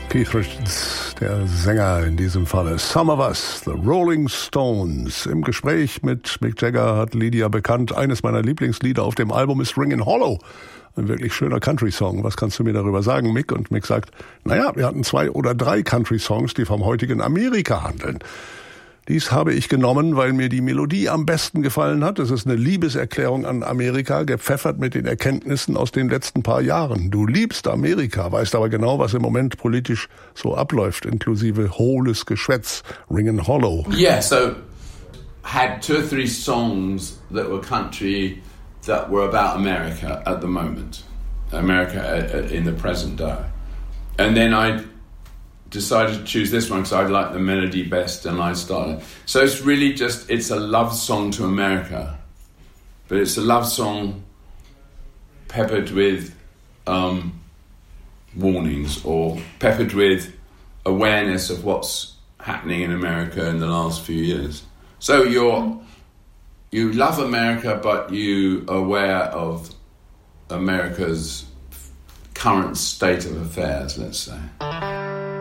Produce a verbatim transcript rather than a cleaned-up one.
Keith Richards, der Sänger in diesem Falle. Some of Us, The Rolling Stones. Im Gespräch mit Mick Jagger hat Lydia bekannt, eines meiner Lieblingslieder auf dem Album ist Ringin' Hollow. Ein wirklich schöner Country-Song. Was kannst du mir darüber sagen, Mick? Und Mick sagt, naja, wir hatten zwei oder drei Country-Songs, die vom heutigen Amerika handeln. Dies habe ich genommen, weil mir die Melodie am besten gefallen hat. Es ist eine Liebeserklärung an Amerika, gepfeffert mit den Erkenntnissen aus den letzten paar Jahren. Du liebst Amerika, weißt aber genau, was im Moment politisch so abläuft, inklusive hohles Geschwätz, Ringin' Hollow. Yeah, so had two or three songs that were country that were about America at the moment. America in the present day. And then I decided to choose this one because I like the melody best and I started. So it's really just, it's a love song to America, but it's a love song peppered with um, warnings or peppered with awareness of what's happening in America in the last few years. So you're, you love America, but you are aware of America's current state of affairs, let's say.